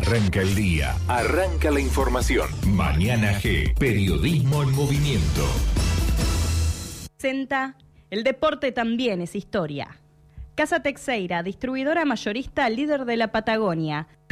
Arranca el día, arranca la información. Mañana G, periodismo en movimiento. El deporte también es historia. Casa Texeira, distribuidora mayorista líder de la Patagonia.